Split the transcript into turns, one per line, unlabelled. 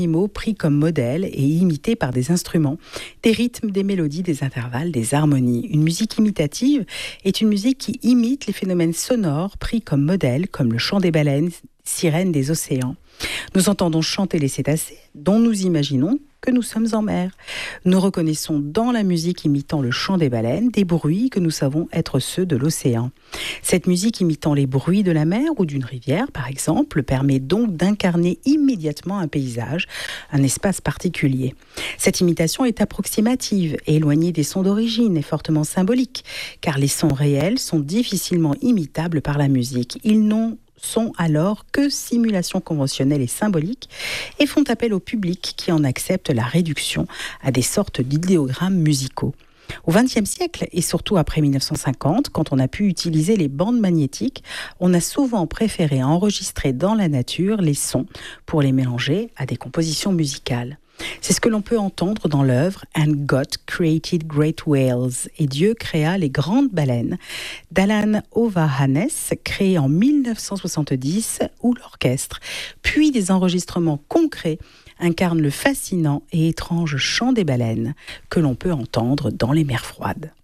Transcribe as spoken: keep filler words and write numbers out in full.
animaux pris comme modèle et imités par des instruments, des rythmes, des mélodies, des intervalles, des harmonies. Une musique imitative est une musique qui imite les phénomènes sonores pris comme modèle, comme le chant des baleines, sirènes des océans. Nous entendons chanter les cétacés, dont nous imaginons que nous sommes en mer. Nous reconnaissons dans la musique imitant le chant des baleines des bruits que nous savons être ceux de l'océan. Cette musique imitant les bruits de la mer ou d'une rivière, par exemple, permet donc d'incarner immédiatement un paysage, un espace particulier. Cette imitation est approximative et éloignée des sons d'origine et fortement symbolique, car les sons réels sont difficilement imitables par la musique. Ils n'ont sont alors que simulations conventionnelles et symboliques et font appel au public qui en accepte la réduction à des sortes d'idéogrammes musicaux. Au vingtième siècle, et surtout après mille neuf cent cinquante, quand on a pu utiliser les bandes magnétiques, on a souvent préféré enregistrer dans la nature les sons pour les mélanger à des compositions musicales. C'est ce que l'on peut entendre dans l'œuvre « And God created great whales » et Dieu créa les grandes baleines d'Alan Ovahanes, créé en mille neuf cent soixante-dix, où l'orchestre, puis des enregistrements concrets, incarnent le fascinant et étrange chant des baleines que l'on peut entendre dans les mers froides.